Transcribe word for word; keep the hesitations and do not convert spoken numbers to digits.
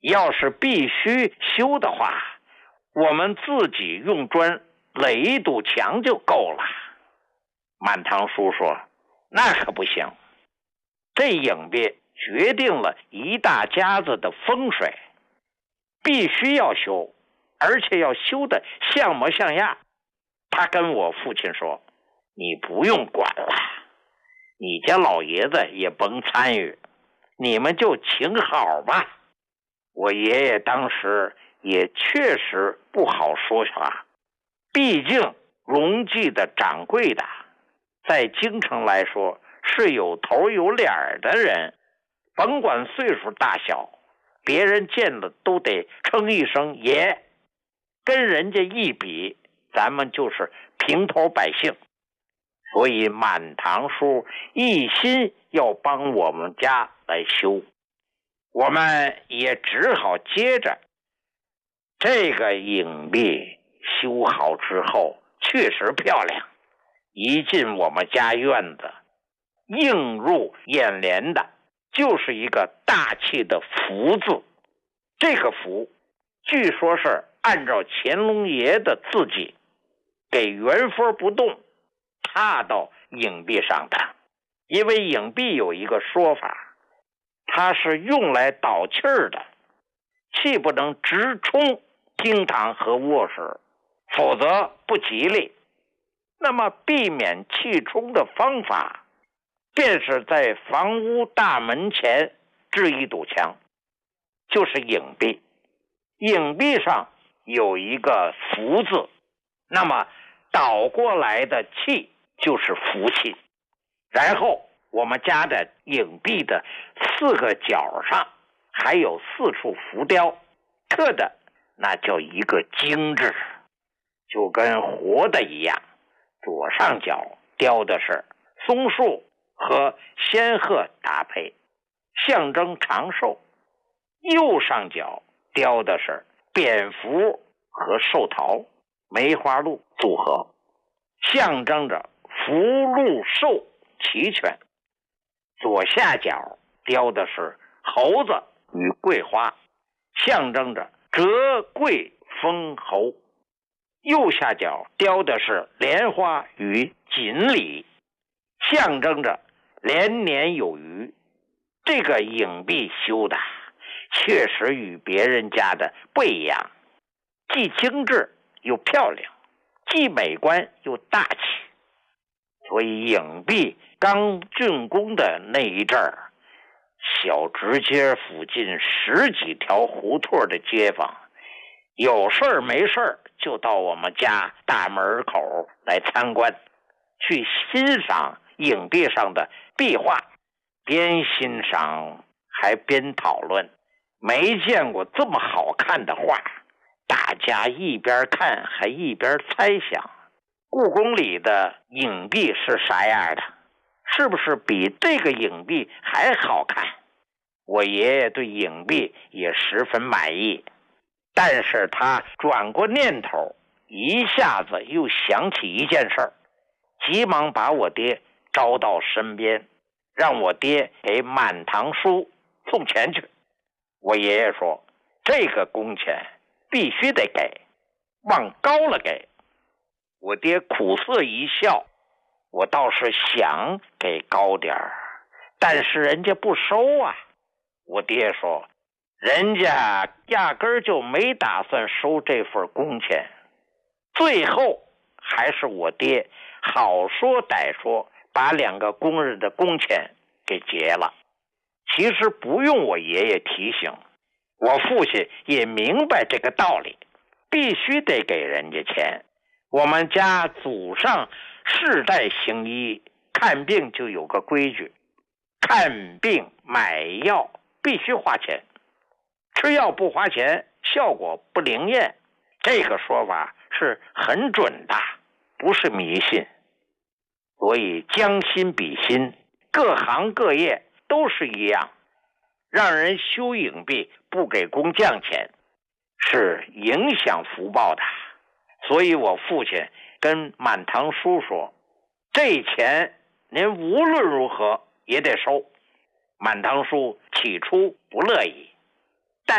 要是必须修的话，我们自己用砖垒一堵墙就够了。满堂叔说，那可不行，这影壁决定了一大家子的风水，必须要修，而且要修的像模像样。他跟我父亲说，你不用管了，你家老爷子也甭参与，你们就请好吧。我爷爷当时也确实不好说啥，毕竟荣记的掌柜的在京城来说是有头有脸的人，甭管岁数大小，别人见了都得称一声爷，跟人家一比，咱们就是平头百姓。所以满堂叔一心要帮我们家来修，我们也只好接着。这个影壁修好之后确实漂亮，一进我们家院子，映入眼帘的就是一个大气的福字。这个福据说是按照乾隆爷的字迹给原封不动踏到影壁上的。因为影壁有一个说法，它是用来导气儿的，气不能直冲厅堂和卧室，否则不吉利。那么避免气冲的方法，便是在房屋大门前置一堵墙，就是影壁。影壁上有一个福字，那么倒过来的气就是福气。然后我们家的影壁的四个角上还有四处浮雕，刻的那叫一个精致，就跟活的一样。左上角雕的是松树和仙鹤搭配，象征长寿；右上角雕的是蝙蝠和寿桃、梅花鹿组合，象征着福禄寿齐全。左下角雕的是猴子与桂花，象征着折桂丰侯。右下角雕的是莲花与锦鲤，象征着连年有余。这个影壁修的确实与别人家的不一样，既精致又漂亮，既美观又大气。所以影壁刚竣工的那一阵儿，小直街附近十几条胡同的街坊有事儿没事儿就到我们家大门口来参观，去欣赏影壁上的壁画，边欣赏还边讨论，没见过这么好看的画。大家一边看还一边猜想，故宫里的影壁是啥样的，是不是比这个影壁还好看？我爷爷对影壁也十分满意，但是他转过念头，一下子又想起一件事儿，急忙把我爹招到身边，让我爹给满堂叔送钱去。我爷爷说，这个工钱必须得给，往高了给。我爹苦涩一笑，我倒是想给高点儿，但是人家不收啊。我爹说，人家压根儿就没打算收这份工钱。最后还是我爹好说歹说，把两个工人的工钱给结了。其实不用我爷爷提醒，我父亲也明白这个道理，必须得给人家钱。我们家祖上世代行医，看病就有个规矩，看病买药必须花钱，吃药不花钱效果不灵验。这个说法是很准的，不是迷信。所以将心比心，各行各业都是一样，让人修影壁不给工匠钱是影响福报的。所以我父亲跟满堂叔说，这钱您无论如何也得收。满堂叔起初不乐意，